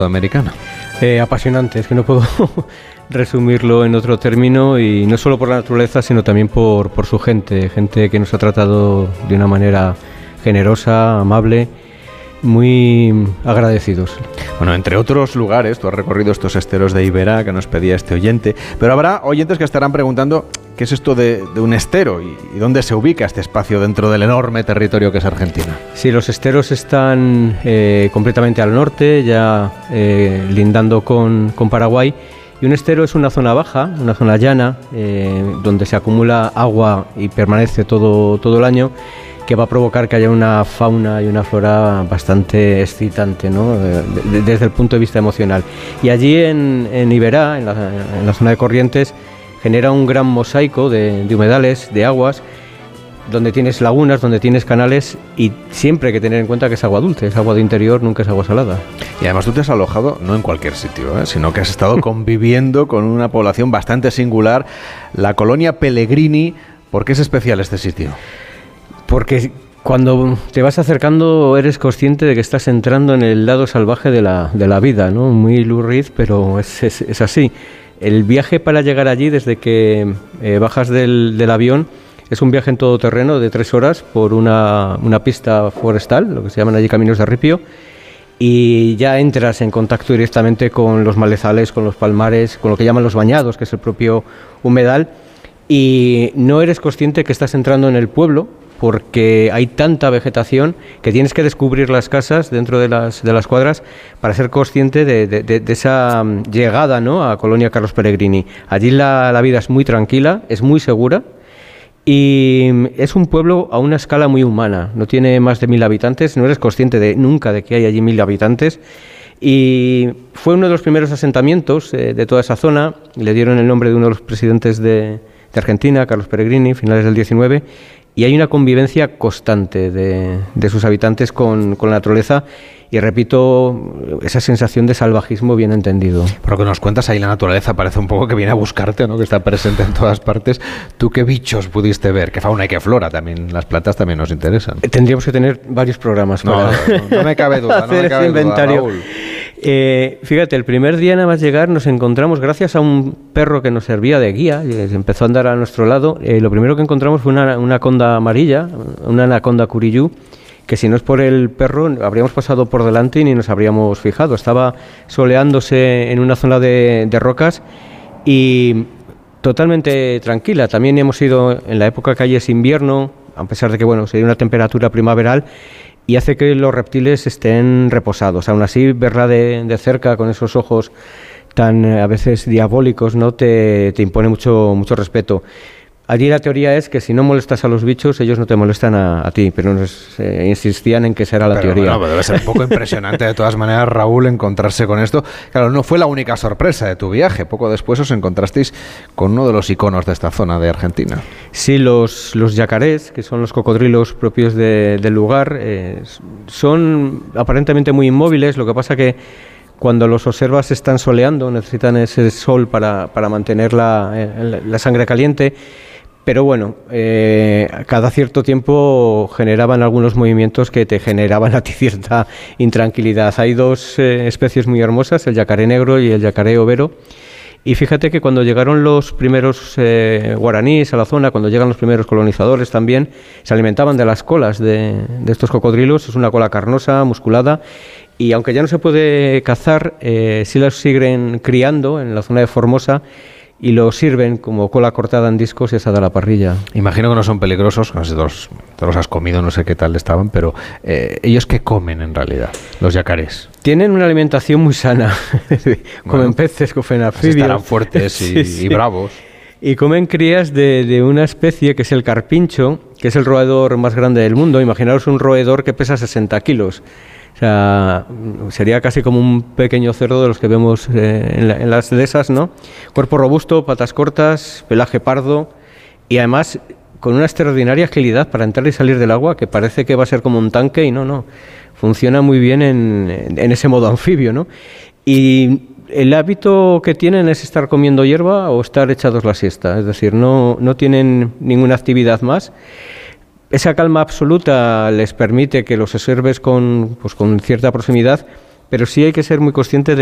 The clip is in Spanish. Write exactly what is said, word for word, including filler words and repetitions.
Americana. Eh, apasionante, es que no puedo resumirlo en otro término, y no solo por la naturaleza, sino también por, por su gente, gente que nos ha tratado de una manera generosa, amable, muy agradecidos. Bueno, entre otros lugares, tú has recorrido estos esteros de Iberá que nos pedía este oyente, pero habrá oyentes que estarán preguntando qué es esto de, de un estero y, y dónde se ubica este espacio dentro del enorme territorio que es Argentina. Sí, los esteros están eh, completamente al norte, ya eh, lindando con, con Paraguay, y un estero es una zona baja, una zona llana, eh, donde se acumula agua y permanece todo, todo el año, que va a provocar que haya una fauna y una flora bastante excitante, ¿no? de, desde el punto de vista emocional. Y allí en, en Iberá, en la, en la zona de Corrientes, genera un gran mosaico de, de humedales, de aguas, donde tienes lagunas, donde tienes canales, y siempre hay que tener en cuenta que es agua dulce, es agua de interior, nunca es agua salada. Y además tú te has alojado no en cualquier sitio, ¿eh? sino que has estado conviviendo con una población bastante singular, la colonia Pellegrini. ¿Por qué es especial este sitio? Porque cuando te vas acercando eres consciente de que estás entrando en el lado salvaje de la, de la vida, ¿no? Muy Lou Reed, pero es, es, es así. El viaje para llegar allí, desde que eh, bajas del, del avión, es un viaje en todoterreno de tres horas por una, una pista forestal, lo que se llaman allí caminos de ripio, y ya entras en contacto directamente con los malezales, con los palmares, con lo que llaman los bañados, que es el propio humedal, y no eres consciente que estás entrando en el pueblo, porque hay tanta vegetación que tienes que descubrir las casas dentro de las, de las cuadras para ser consciente de, de, de, de esa llegada, ¿no?, a Colonia Carlos Pellegrini. Allí la, la vida es muy tranquila, es muy segura, y es un pueblo a una escala muy humana. No tiene más de mil habitantes, no eres consciente de, nunca de que hay allí mil habitantes, y fue uno de los primeros asentamientos eh, de toda esa zona. Le dieron el nombre de uno de los presidentes de, de Argentina, Carlos Pellegrini, finales del diecinueve, y hay una convivencia constante de, de sus habitantes con, con la naturaleza, y repito, esa sensación de salvajismo bien entendido. Por lo que nos cuentas, ahí la naturaleza parece un poco que viene a buscarte, ¿no?, que está presente en todas partes. ¿Tú qué bichos pudiste ver? ¿Qué fauna y qué flora? También las plantas también nos interesan. Tendríamos que tener varios programas no, para no, no me cabe duda, hacer no me cabe ese inventario. Duda, Raúl. Eh, fíjate, el primer día nada más llegar nos encontramos, gracias a un perro que nos servía de guía, y empezó a andar a nuestro lado, eh, lo primero que encontramos fue una, una anaconda amarilla, una anaconda curiyú, que si no es por el perro habríamos pasado por delante y ni nos habríamos fijado. Estaba soleándose en una zona de, de rocas y totalmente tranquila. También hemos ido en la época que hay es invierno, a pesar de que bueno, sería una temperatura primaveral, y hace que los reptiles estén reposados. Aún así, verla de, de cerca con esos ojos tan a veces diabólicos, ¿no?, te, te impone mucho, mucho respeto. Allí la teoría es que si no molestas a los bichos, ellos no te molestan a, a ti, pero nos eh, insistían en que esa era la pero, teoría. Bueno, debe ser un poco impresionante de todas maneras, Raúl, encontrarse con esto. Claro, no fue la única sorpresa de tu viaje. Poco después os encontrasteis con uno de los iconos de esta zona de Argentina. Sí, los, los yacarés, que son los cocodrilos propios de, del lugar, eh, son aparentemente muy inmóviles. Lo que pasa que cuando los observas se están soleando, necesitan ese sol para, para mantener la, eh, la sangre caliente. Pero bueno, eh, cada cierto tiempo generaban algunos movimientos que te generaban a ti cierta intranquilidad. Hay dos eh, especies muy hermosas, el yacaré negro y el yacaré overo. Y fíjate que cuando llegaron los primeros eh, guaraníes a la zona, cuando llegan los primeros colonizadores también, se alimentaban de las colas de, de estos cocodrilos. Es una cola carnosa, musculada, y aunque ya no se puede cazar, eh, sí las siguen criando en la zona de Formosa, y lo sirven como cola cortada en discos y asada a la parrilla. Imagino que no son peligrosos, no sé, te los, te los has comido, no sé qué tal estaban, pero eh, ¿ellos qué comen en realidad, los yacarés? Tienen una alimentación muy sana, comen bueno, peces, comen anfibios. Estarán fuertes y, sí, sí. y bravos. Y comen crías de, de una especie que es el carpincho, que es el roedor más grande del mundo. Imaginaos un roedor que pesa sesenta kilos. O sea, sería casi como un pequeño cerdo de los que vemos eh, en, la, en las dehesas, ¿no? Cuerpo robusto, patas cortas, pelaje pardo, y además con una extraordinaria agilidad para entrar y salir del agua, que parece que va a ser como un tanque, y no, no. Funciona muy bien en, en ese modo anfibio, ¿no? Y el hábito que tienen es estar comiendo hierba o estar echados la siesta, es decir, no, no tienen ninguna actividad más. Esa calma absoluta les permite que los observes con, pues, con cierta proximidad, pero sí hay que ser muy consciente de